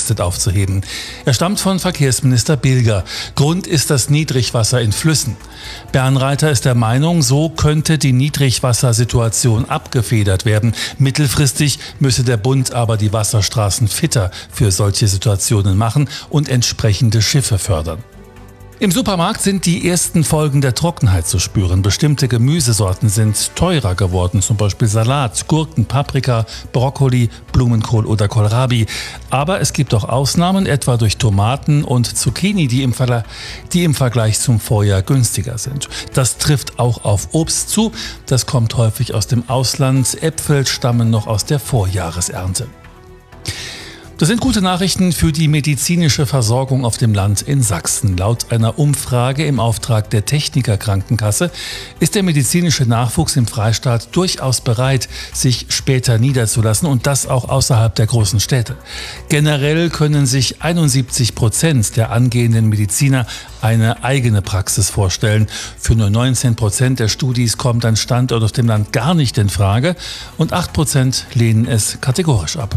kostet, aufzuheben. Er stammt von Verkehrsminister Bilger. Grund ist das Niedrigwasser in Flüssen. Bernreiter ist der Meinung, so könnte die Niedrigwassersituation abgefedert werden. Mittelfristig müsse der Bund aber die Wasserstraßen fitter für solche Situationen machen und entsprechende Schiffe fördern. Im Supermarkt sind die ersten Folgen der Trockenheit zu spüren. Bestimmte Gemüsesorten sind teurer geworden, zum Beispiel Salat, Gurken, Paprika, Brokkoli, Blumenkohl oder Kohlrabi. Aber es gibt auch Ausnahmen, etwa durch Tomaten und Zucchini, die im Vergleich zum Vorjahr günstiger sind. Das trifft auch auf Obst zu. Das kommt häufig aus dem Ausland. Äpfel stammen noch aus der Vorjahresernte. Das sind gute Nachrichten für die medizinische Versorgung auf dem Land in Sachsen. Laut einer Umfrage im Auftrag der Technikerkrankenkasse ist der medizinische Nachwuchs im Freistaat durchaus bereit, sich später niederzulassen und das auch außerhalb der großen Städte. Generell können sich 71% der angehenden Mediziner eine eigene Praxis vorstellen. Für nur 19% der Studis kommt ein Standort auf dem Land gar nicht in Frage und 8% lehnen es kategorisch ab.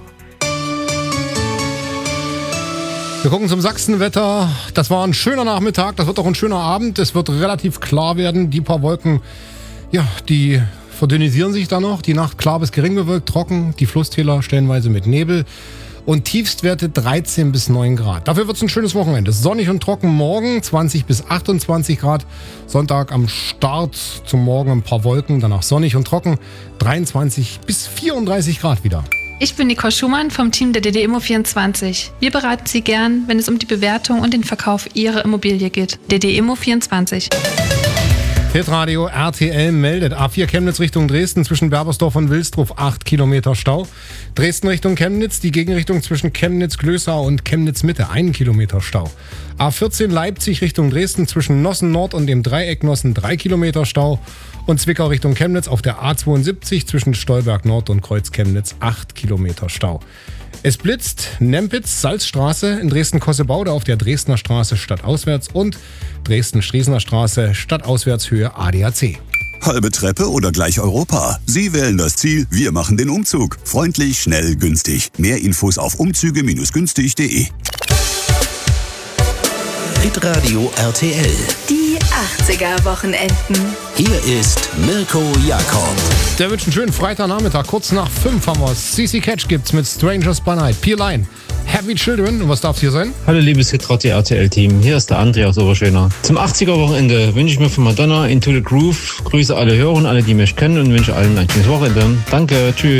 Wir gucken zum Sachsenwetter. Das war ein schöner Nachmittag, das wird auch ein schöner Abend. Es wird relativ klar werden. Die paar Wolken, ja, die verdünnisieren sich dann noch. Die Nacht klar bis gering bewölkt, trocken. Die Flusstäler stellenweise mit Nebel. Und Tiefstwerte 13 bis 9 Grad. Dafür wird es ein schönes Wochenende. Sonnig und trocken morgen, 20 bis 28 Grad. Sonntag am Start zum Morgen ein paar Wolken, danach sonnig und trocken. 23 bis 34 Grad wieder. Ich bin Nicole Schumann vom Team der DD-Immo24. Wir beraten Sie gern, wenn es um die Bewertung und den Verkauf Ihrer Immobilie geht. DD-Immo24. Hitradio RTL meldet A4 Chemnitz Richtung Dresden zwischen Berbersdorf und Wilsdruf 8 Kilometer Stau. Dresden Richtung Chemnitz, die Gegenrichtung zwischen Chemnitz-Glösau und Chemnitz-Mitte 1 Kilometer Stau. A14 Leipzig Richtung Dresden zwischen Nossen Nord und dem Dreieck Nossen 3 Kilometer Stau. Und Zwickau Richtung Chemnitz auf der A72 zwischen Stolberg Nord und Kreuz Chemnitz 8 Kilometer Stau. Es blitzt Nempitz, Salzstraße in Dresden-Kossebaude auf der Dresdner Straße stadtauswärts und Dresden-Striesener Straße stadtauswärts Höhe ADAC. Halbe Treppe oder gleich Europa? Sie wählen das Ziel, wir machen den Umzug. Freundlich, schnell, günstig. Mehr Infos auf umzüge-günstig.de. Hitradio RTL. Die 80er-Wochenenden. Hier ist Mirko Jakob. Der wünscht einen schönen Freitagnachmittag. Kurz nach 5 haben wir es. CC Catch gibt's mit Strangers by Night. Peer Line. Happy Children. Und was darf hier sein? Hallo liebes Hitradio RTL-Team. Hier ist der André aus Oberschöner. Zum 80er-Wochenende wünsche ich mir von Madonna Into the Groove. Grüße alle Hörer und alle, die mich kennen und wünsche allen ein schönes Wochenende. Danke. Tschüss.